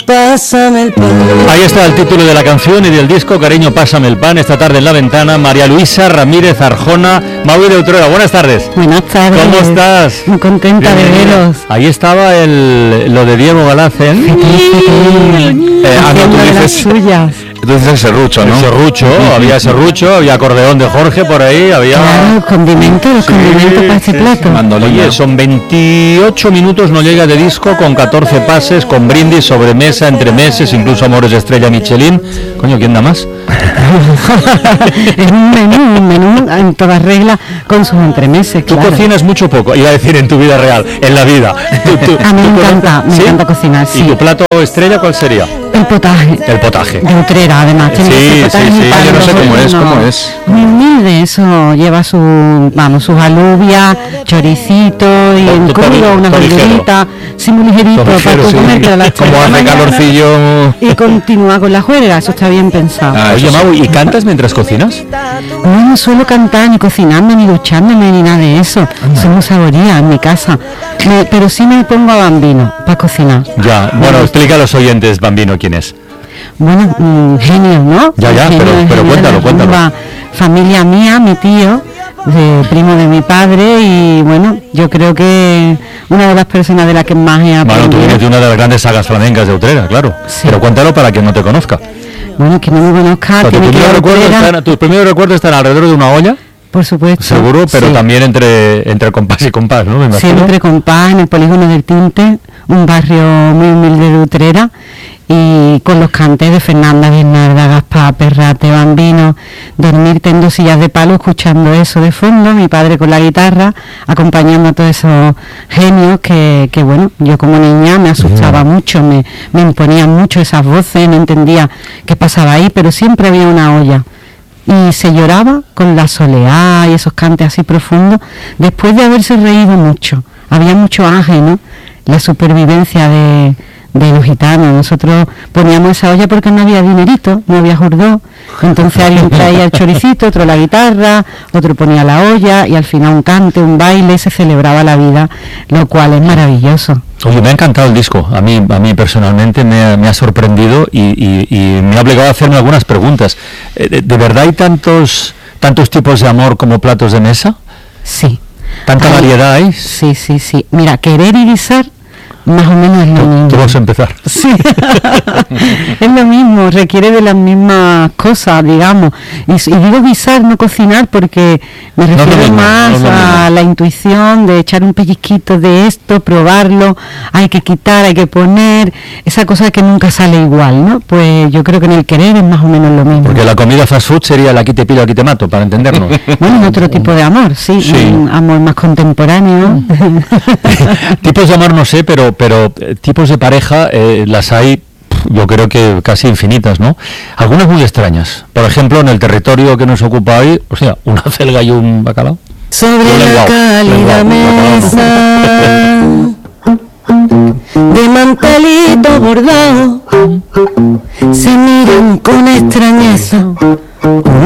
pásame el pan. Ahí está el título de la canción y del disco, Cariño, pásame el pan. Esta tarde en La Ventana, María Luisa Ramírez Arjona, Maui de Utrera. Buenas tardes. Buenas tardes. ¿Cómo estás? Muy contenta de veros. Ahí estaba lo de Diego Galacen. Haciendo de las suyas. Entonces el serrucho, ¿no? El serrucho, había serrucho, había acordeón de Jorge por ahí, había... Claro, los condimentos para este plato. Oye, son 28 minutos, no llega de disco, con 14 pases, con brindis, sobremesa, entremeses, incluso Amores de Estrella Michelin. Coño, ¿quién da más? Es un menú en todas reglas con sus entremeses, claro. ¿Tú cocinas mucho o poco? Iba a decir en tu vida real, en la vida. A mí me encanta cocinar, sí. ¿Y tu plato estrella cuál sería? El potaje. El potaje. De Utrera, además. Sí. Yo no sé cómo es. Muy humilde, eso lleva sus alubias, choricito y en crudo, unas verduritas, sí, muy ligerito, para comer, que a las como hace calorcillo. Y continúa con la juerga, eso está bien pensado. Oye, Mau, ¿y cantas mientras cocinas? No suelo cantar, ni cocinarme, ni ducharme, ni nada de eso. Somos saborías en mi casa. Pero sí me pongo a Bambino para cocinar. Ya, bueno, explica a los oyentes, Bambino, quién es. Bueno, genio, ¿no? Ya, pero cuéntalo. Familia mía, mi tío, primo de mi padre, y bueno, yo creo que una de las personas de las que más he aprendido. Bueno, tú vienes de una de las grandes sagas flamencas de Utrera, claro. Sí. Pero cuéntalo para quien no te conozca. Bueno, que no me conozca. O sea, tus primeros recuerdos están alrededor de una olla. Por supuesto. Seguro, pero sí. También entre compás y compás, ¿no? Me imagino. Siempre compás, en el polígono del Tinte, un barrio muy humilde de Utrera, y con los cantes de Fernanda, Bernarda, Gaspar, Perrate, Bambino, dormirte en 2 sillas de palo escuchando eso de fondo, mi padre con la guitarra, acompañando a todos esos genios que bueno, yo como niña me asustaba mucho, me imponían mucho esas voces, no entendía qué pasaba ahí, pero siempre había una olla. Y se lloraba con la soleá y esos cantes así profundos, después de haberse reído mucho. Había mucho ángel, ¿no? La supervivencia de los gitanos. Nosotros poníamos esa olla porque no había dinerito, no había jurdó. Entonces alguien traía el choricito, otro la guitarra, otro ponía la olla, y al final un cante, un baile, se celebraba la vida, lo cual es maravilloso. Oye, me ha encantado el disco, a mí personalmente me ha sorprendido y me ha obligado a hacerme algunas preguntas. ¿De verdad hay tantos tipos de amor como platos de mesa? Sí. ¿Tanta variedad hay? Sí. Mira, querer y guisar más o menos es lo mismo. Tú vas a empezar. Sí. Es lo mismo, requiere de las mismas cosas, digamos. Y digo guisar, no cocinar, porque me refiero más a la intuición de echar un pellizquito de esto, probarlo, hay que quitar, hay que poner, esa cosa que nunca sale igual, ¿no? Pues yo creo que en el querer es más o menos lo mismo. Porque la comida fast food sería el aquí te pido, aquí te mato, para entendernos. Bueno, es otro tipo de amor, sí. Un amor más contemporáneo. Tipos de amor no sé, pero tipos de pareja las hay, yo creo que casi infinitas, ¿no? Algunas muy extrañas. Por ejemplo, en el territorio que nos ocupa hoy, o sea, una celga y un bacalao. Sobre la cálida mesa de mantelito bordado se miran con extrañeza